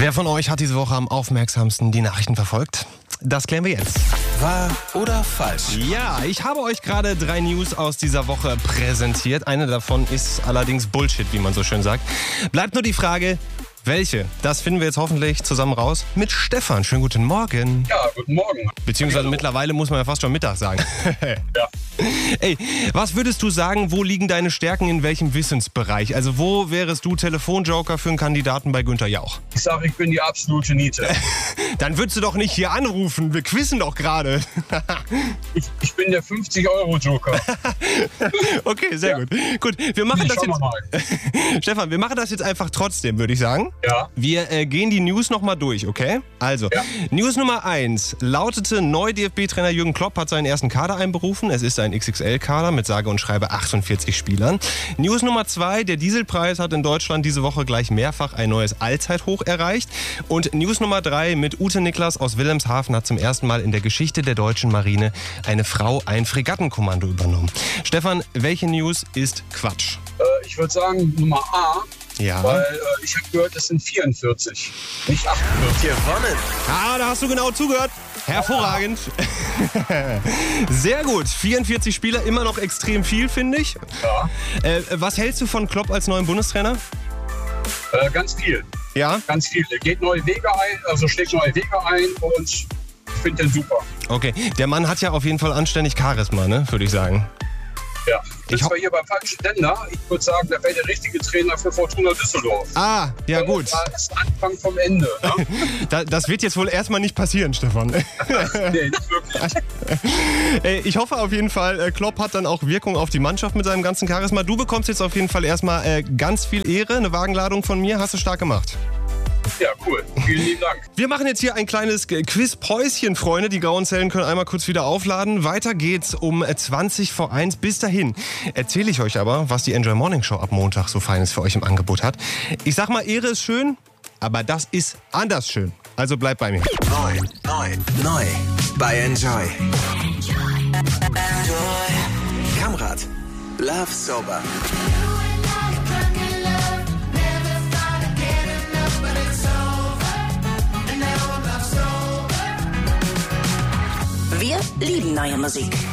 Wer von euch hat diese Woche am aufmerksamsten die Nachrichten verfolgt? Das klären wir jetzt. Wahr oder falsch? Ja, ich habe euch gerade 3 News aus dieser Woche präsentiert. Eine davon ist allerdings Bullshit, wie man so schön sagt. Bleibt nur die Frage, welche? Das finden wir jetzt hoffentlich zusammen raus mit Stefan. Schönen guten Morgen. Ja, guten Morgen. Beziehungsweise mittlerweile muss man ja fast schon Mittag sagen. Ja. Ey, was würdest du sagen, wo liegen deine Stärken in welchem Wissensbereich? Also wo wärest du Telefonjoker für einen Kandidaten bei Günther Jauch? Ich sage, ich bin die absolute Niete. Dann würdest du doch nicht hier anrufen. Wir quizzen doch gerade. Ich bin der 50-Euro-Joker. Okay, sehr gut. Gut, wir machen das Schauen wir jetzt. Stefan, wir machen das jetzt einfach trotzdem, würde ich sagen. Ja. Wir gehen die News nochmal durch, okay? Also, Ja. News Nummer 1 lautete, Neu-DFB-Trainer Jürgen Klopp hat seinen ersten Kader einberufen. Es ist ein XXL-Kader mit sage und schreibe 48 Spielern. News Nummer 2, der Dieselpreis hat in Deutschland diese Woche gleich mehrfach ein neues Allzeithoch erreicht. Und News Nummer 3, mit Ute Niklas aus Wilhelmshaven hat zum ersten Mal in der Geschichte der deutschen Marine eine Frau ein Fregattenkommando übernommen. Stefan, welche News ist Quatsch? Ich würde sagen Nummer A, Ja. weil ich habe gehört, es sind 44, nicht 48. Gewonnen! Ah, da hast du genau zugehört. Hervorragend. Sehr gut. 44 Spieler, immer noch extrem viel, finde ich. Ja. Was hältst du von Klopp als neuen Bundestrainer? Ganz viel, Ja? ganz viel. Er geht neue Wege ein, also schlägt neue Wege ein und ich finde den super. Okay. Der Mann hat ja auf jeden Fall anständig Charisma, ne? Würde ich sagen. Ja. Ich Das war hier beim falschen Länder. Ich würde sagen, da wäre der richtige Trainer für Fortuna Düsseldorf. Ah, ja gut. Das ist Anfang vom Ende. Ne? Das wird jetzt wohl erstmal nicht passieren, Stefan. Nee, nicht wirklich. Ich hoffe auf jeden Fall, Klopp hat dann auch Wirkung auf die Mannschaft mit seinem ganzen Charisma. Du bekommst jetzt auf jeden Fall erstmal ganz viel Ehre. Eine Wagenladung von mir. Hast du stark gemacht. Ja, cool. Vielen lieben Dank. Wir machen jetzt hier ein kleines Quiz-Päuschen, Freunde. Die grauen Zellen können einmal kurz wieder aufladen. Weiter geht's um 20 vor 1. Bis dahin erzähle ich euch aber, was die Enjoy Morning Show ab Montag so Feines für euch im Angebot hat. Ich sag mal, Ehre ist schön, aber das ist anders schön. Also bleibt bei mir. Neu bei Enjoy. Kamrat, Love Sober. Wir lieben neue Musik.